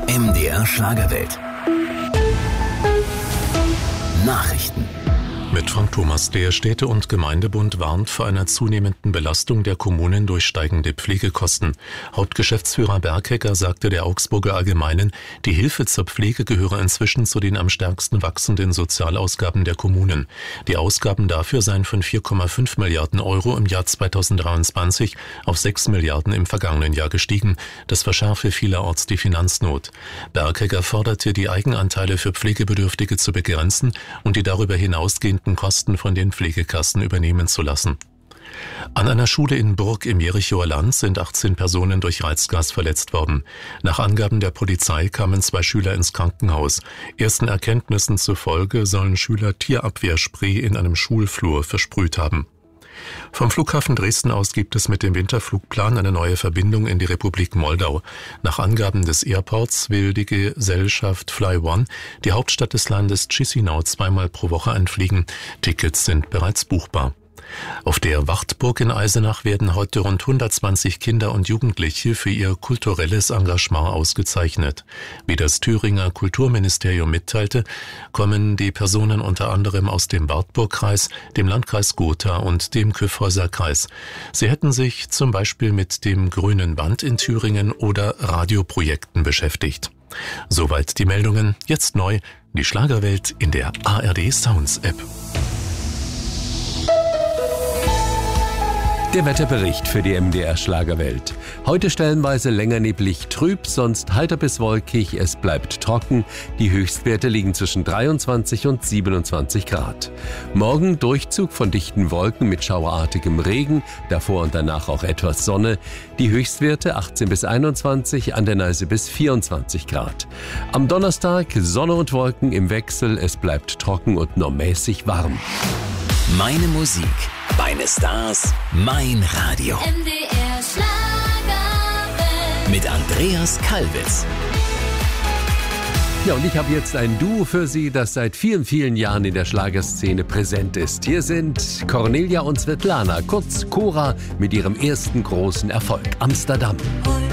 MDR Schlagerwelt. Nachrichten. Mit Frank Thomas. Der Städte- und Gemeindebund warnt vor einer zunehmenden Belastung der Kommunen durch steigende Pflegekosten. Hauptgeschäftsführer Berghecker sagte der Augsburger Allgemeinen, die Hilfe zur Pflege gehöre inzwischen zu den am stärksten wachsenden Sozialausgaben der Kommunen. Die Ausgaben dafür seien von 4,5 Milliarden Euro im Jahr 2023 auf 6 Milliarden im vergangenen Jahr gestiegen. Das verschärfe vielerorts die Finanznot. Berghecker forderte, die Eigenanteile für Pflegebedürftige zu begrenzen und die darüber hinausgehenden Kosten von den Pflegekassen übernehmen zu lassen. An einer Schule in Burg im Jerichoer Land sind 18 Personen durch Reizgas verletzt worden. Nach Angaben der Polizei kamen 2 Schüler ins Krankenhaus. Ersten Erkenntnissen zufolge sollen Schüler Tierabwehrspray in einem Schulflur versprüht haben. Vom Flughafen Dresden aus gibt es mit dem Winterflugplan eine neue Verbindung in die Republik Moldau. Nach Angaben des Airports will die Gesellschaft FlyOne die Hauptstadt des Landes Chisinau 2-mal pro Woche einfliegen. Tickets sind bereits buchbar. Auf der Wartburg in Eisenach werden heute rund 120 Kinder und Jugendliche für ihr kulturelles Engagement ausgezeichnet. Wie das Thüringer Kulturministerium mitteilte, kommen die Personen unter anderem aus dem Wartburgkreis, dem Landkreis Gotha und dem Kyffhäuserkreis. Sie hätten sich zum Beispiel mit dem Grünen Band in Thüringen oder Radioprojekten beschäftigt. Soweit die Meldungen. Jetzt neu die Schlagerwelt in der ARD Sounds App. Der Wetterbericht für die MDR Schlagerwelt. Heute stellenweise länger neblig trüb, sonst heiter bis wolkig, es bleibt trocken. Die Höchstwerte liegen zwischen 23 und 27 Grad. Morgen Durchzug von dichten Wolken mit schauerartigem Regen, davor und danach auch etwas Sonne. Die Höchstwerte 18 bis 21, an der Neiße bis 24 Grad. Am Donnerstag Sonne und Wolken im Wechsel, es bleibt trocken und nur mäßig warm. Meine Musik, meine Stars, mein Radio. MDR Schlagerwelt. Mit Andreas Kalbitz. Ja, und ich habe jetzt ein Duo für Sie, das seit vielen, vielen Jahren in der Schlagerszene präsent ist. Hier sind Cornelia und Svetlana, kurz Cora, mit ihrem ersten großen Erfolg, Amsterdam.